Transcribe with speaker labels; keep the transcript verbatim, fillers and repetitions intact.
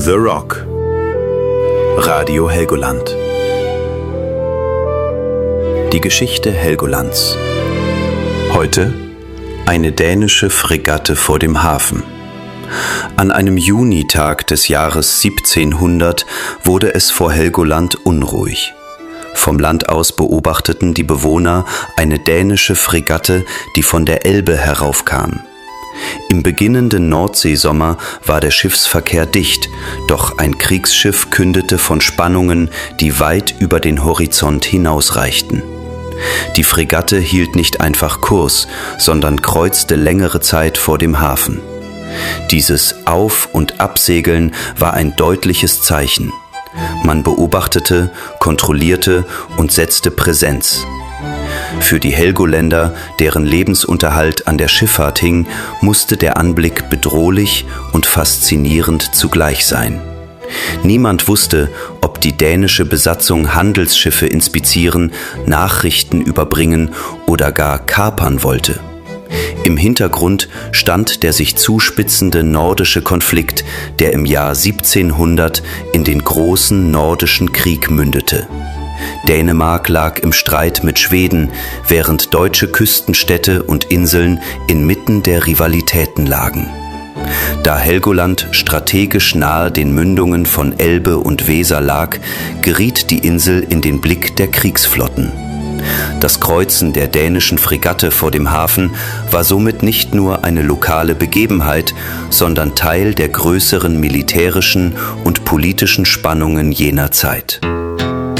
Speaker 1: The Rock. Radio Helgoland. Die Geschichte Helgolands. Heute eine dänische Fregatte vor dem Hafen. An einem Junitag des Jahres siebzehnhundert wurde es vor Helgoland unruhig. Vom Land aus beobachteten die Bewohner eine dänische Fregatte, die von der Elbe heraufkam. Im beginnenden Nordseesommer war der Schiffsverkehr dicht, doch ein Kriegsschiff kündete von Spannungen, die weit über den Horizont hinausreichten. Die Fregatte hielt nicht einfach Kurs, sondern kreuzte längere Zeit vor dem Hafen. Dieses Auf- und Absegeln war ein deutliches Zeichen. Man beobachtete, kontrollierte und setzte Präsenz. Für die Helgoländer, deren Lebensunterhalt an der Schifffahrt hing, musste der Anblick bedrohlich und faszinierend zugleich sein. Niemand wusste, ob die dänische Besatzung Handelsschiffe inspizieren, Nachrichten überbringen oder gar kapern wollte. Im Hintergrund stand der sich zuspitzende nordische Konflikt, der im Jahr siebzehnhundert in den großen Nordischen Krieg mündete. Dänemark lag im Streit mit Schweden, während deutsche Küstenstädte und Inseln inmitten der Rivalitäten lagen. Da Helgoland strategisch nahe den Mündungen von Elbe und Weser lag, geriet die Insel in den Blick der Kriegsflotten. Das Kreuzen der dänischen Fregatte vor dem Hafen war somit nicht nur eine lokale Begebenheit, sondern Teil der größeren militärischen und politischen Spannungen jener Zeit.